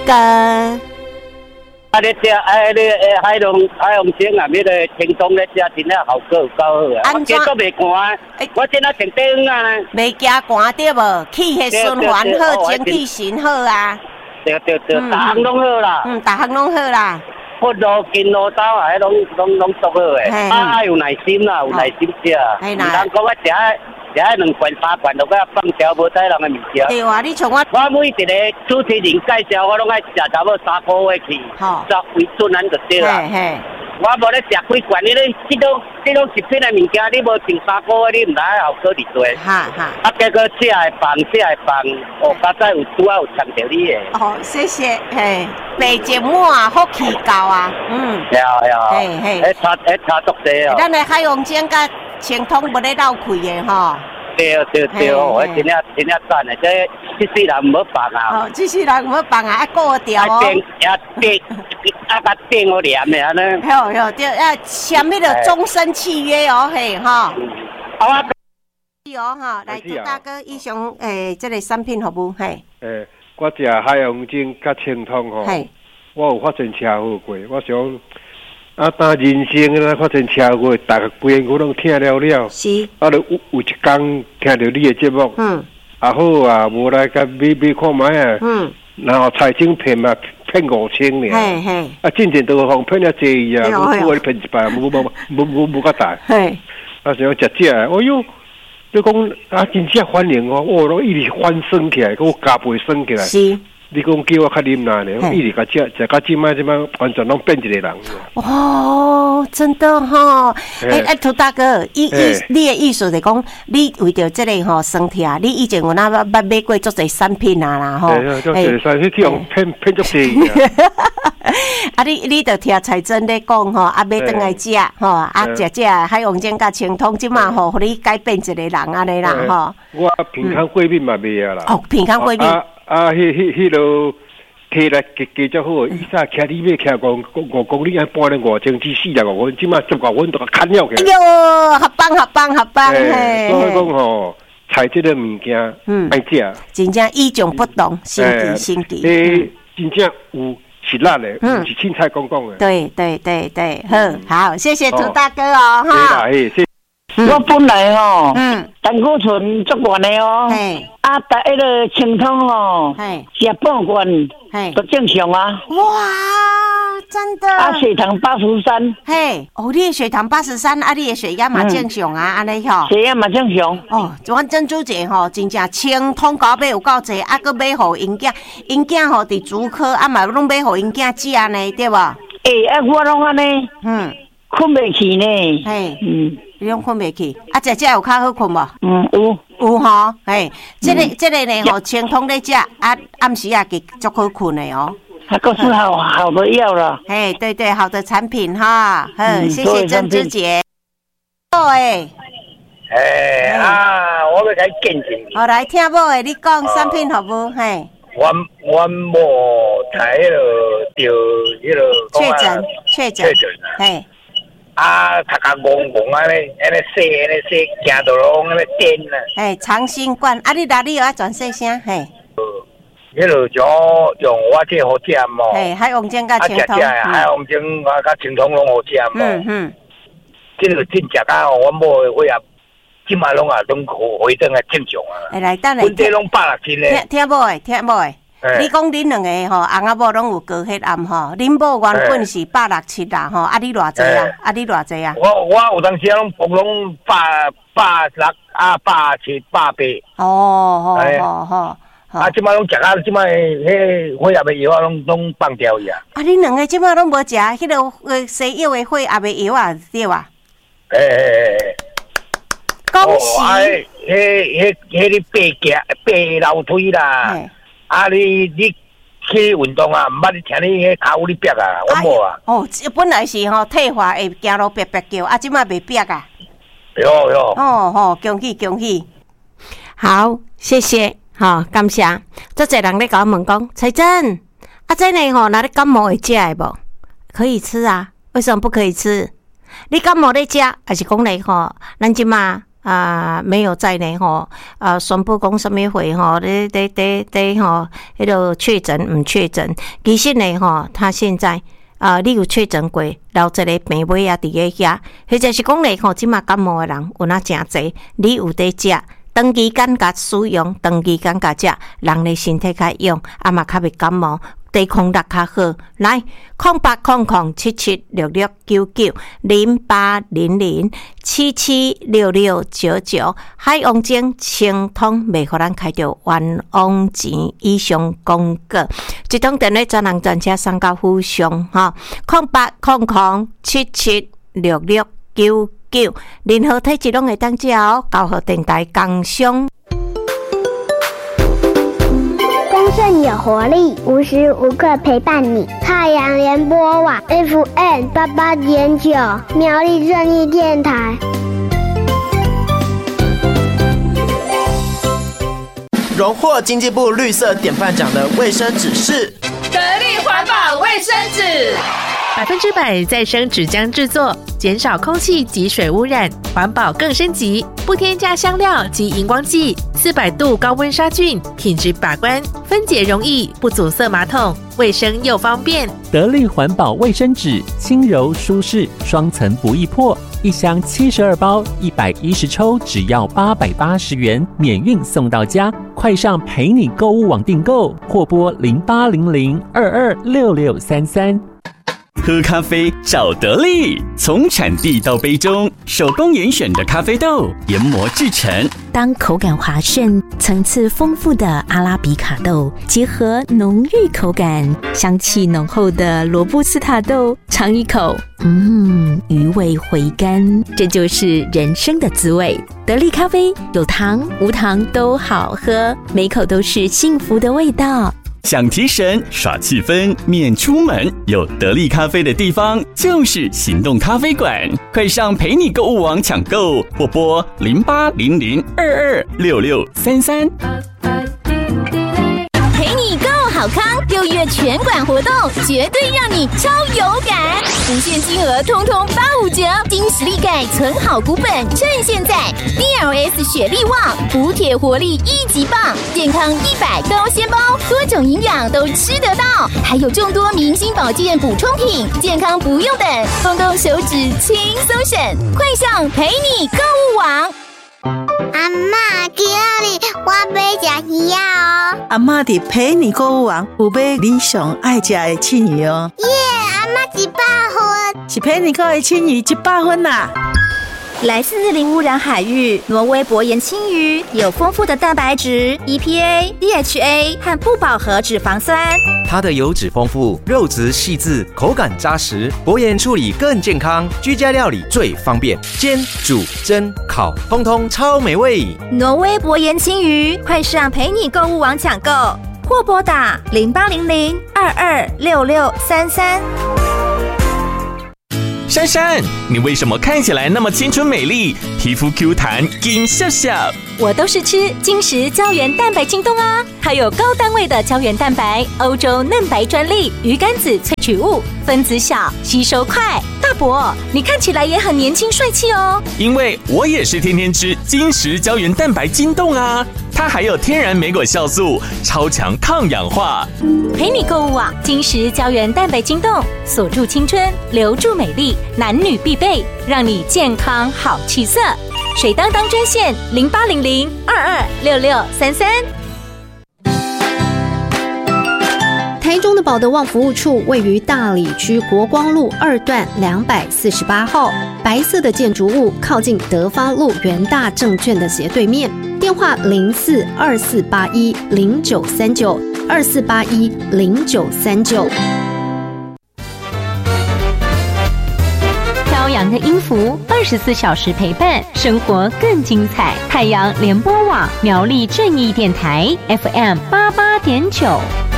跟。 你食你海龙精啊，迄个青松咧食真正效果有够好啊！我今都袂寒，我今仔穿短啊呢。 袂惊寒对无？气血循环好，精气神好啊。 对，逐项拢好啦。 逐项拢好啦。 骨路、筋路、刀啊，拢足好诶。啊，有耐心啦，有耐心食。唔通讲我食2罐3罐，都甲放条无带人诶物件。 对啊，你像我每一个主持人介绍，我拢爱食差不多3个月去，作为准咱就对啦。我无咧食几罐，你拢一品诶物件，你无穿3个月，你毋知效果伫多。啊，结果吃会放，哦，较早有拄啊有呛着你诶。 哦，谢谢，白节满福气够啊， 差足济哦。 咱诶海洋精甲青通无咧漏气诶吼。 对，我真正赞诶，这世人唔好放啊！ 这世人唔好放啊，顾掉哦。 甲变我黏诶安尼。 有对签迄个终身契约哦，嘿哈。哈，来朱大哥，以上这个产品服务嘿。 我食海洋精甲青通吼，我有发生车祸过，我想。当人生啦，发生车祸，大家规个我拢听了。 是。 就有一天听到你的节目，好啊，无来甲买看卖啊。然后财经骗嘛，骗5000呢。进前都互骗了济啊，我骗1百，无较大。想食，哎哟，你讲真正反应哦，我一直翻升起来，我加倍升起来。 是。 你讲叫我较啉奶呢，我一直甲食到即摆完全拢变一个人。 哦，真的哈！涂大哥，你的意思是讲，你为着这个吼身体啊，你以前有那捌买过足侪产品啊啦吼。 足侪产品去用骗足济。 啊，你着听财政咧讲吼，啊，买转来食吼，啊，食海洋精甲青通，即马吼，互你改变一个人安尼啦吼。 我平康过敏嘛袂啊啦。 哦，平康过敏。 迄落骑来加足好，伊早骑你要骑5公里，半年5000至45分，即马15分都砍了去。 哎呦，合棒嘿！所以讲吼，菜这个物件，爱食， 真正与众不同，新奇。 真正有实力的，不是凊彩讲的。 对，好，谢谢涂大哥哦，哈。 我本来吼，胆固醇足悬的哦，迄个清汤吼，食半罐都正常啊。 哇，真的。 血糖83。 你的血糖83，你的血压嘛正常啊，安尼吼。 血压嘛正常。 哦，阮珍珠姐吼，真正清汤高买有够济，搁买互因囝吼伫竹科，嘛拢买互因囝食呢，对无？ 我拢安尼，困袂去呢。你拢困袂去，食有较好困无？有吼，这个呢吼，清汤咧食，暗时也给足好困的哦。 都是好的药了。 对，好的产品哈，谢谢珍珠姐。好我要甲你见证。 好来听某诶，你讲产品服务阮某才着迄个确诊， 头壳戆安尼洗，行到拢安尼颠长新冠，你哪里有转细声？ 迄落就用我这好食嘛。 海洋精甲青通， 海洋精甲青通拢好食嘛。这个真食到阮某的血压，即马拢回转来正常啊。 来，等下。 阮这拢160咧。 听某的。你讲恁两个吼，翁仔某拢有高血压吼，恁某原本是167啦吼，你偌济啊？你偌济啊？ 我有当时拢160啊，170、180。 好。 即摆拢食啊，即摆迄血压的药拢放掉去啊。 恁两个即摆拢无食迄个西药的血压的药啊，对吧？恭喜！ 迄爬楼梯啦。你去运动啊？毋捌你听你迄骹有咧逼啊？我无啊。 本来是吼退化会行路逼叫，即摆袂逼啊。 哟。 恭喜！好，谢谢，感谢。足侪人咧甲我问讲，彩珍，这呢吼，那你感冒会食的无？可以吃啊，为什么不可以吃？你感冒咧食，还是讲咧吼，咱即马没有在呢宣布讲什么会咧迄个确诊唔确诊，其实呢他现在你有确诊过，留一个病尾啊伫个遐，或者是讲咧即马感冒的人有那诚济，你有得食。长期间甲使用，长期间甲食，人的身体较用，嘛较袂感冒，抵抗力较好。来，08007766990800776699，海王精清通袂互咱开着冤枉钱以上广告。这通电话专人专车送到府上0800776699。任何体质拢会当食哦。高和电台工商， 丰盛有活力，无时无刻陪伴你。太阳联播网 FM88.9，苗栗正义电台。 荣获经济部绿色典范奖的卫生纸是得力环保卫生纸。100%再生纸浆制作，减少空气及水污染，环保更升级，不添加香料及荧光剂，400度高温杀菌，品质把关，分解容易，不阻塞马桶，卫生又方便。 得力环保卫生纸，轻柔舒适，双层不易破，一箱72包，110抽，只要880元，免运送到家。快上陪你购物网订购，或拨0800226633。 喝咖啡找得力，从产地到杯中，手工严选的咖啡豆研磨制成。 当口感滑顺、层次丰富的阿拉比卡豆结合浓郁口感、香气浓厚的罗布斯塔豆，尝一口，余味回甘，这就是人生的滋味。得力咖啡有糖无糖都好喝，每口都是幸福的味道。 想提神耍气氛免出门，有得力咖啡的地方就是行动咖啡馆，快上陪你购物网抢购，或拨0800226633。 陪你购好康6月全馆活动，绝对让你超有感，无限金额通通85折，金实力钙存好股本，趁现在 DLS 雪力旺补铁活力1级棒，健康100都先包，多种营养都吃得到，还有众多明星保健补充品，健康不用等，动动手指轻松省，快上陪你购物网。 阿嬷，今日我要吃鱼哦。 阿嬷伫陪你购物网有买你上爱吃的青鱼哦。 耶，阿嬷100分， 是陪你购的青鱼100分啦。 来自零污染海域，挪威薄盐青鱼有丰富的蛋白质、EPA、DHA 和不饱和脂肪酸。 它的油脂丰富，肉质细致，口感扎实，薄盐处理更健康，居家料理最方便，煎、煮、蒸、烤，通通超美味。 挪威薄盐青鱼，快上陪你购物网抢购，或拨打0800226633。 珊珊，你为什么看起来那么青春美丽，皮肤 Q 弹，金笑笑？ 我都是吃金石胶原蛋白晶冻啊，它有高单位的胶原蛋白，欧洲嫩白专利，鱼肝子萃取物，分子小，吸收快。大伯，你看起来也很年轻帅气哦。 因为我也是天天吃金石胶原蛋白晶冻啊，它还有天然莓果酵素，超强抗氧化。 陪你购物网，金石胶原蛋白晶冻，锁住青春，留住美丽，男女必备，让你健康好气色。水当当专线0800226633。 台中的保德旺服务处位于大里区国光路2段248号，白色的建筑物靠近德发路元大证券的斜对面，电话042481093924810939。 飘扬的音符，24小时陪伴，生活更精彩。太阳联播网苗栗正义电台 FM88.9。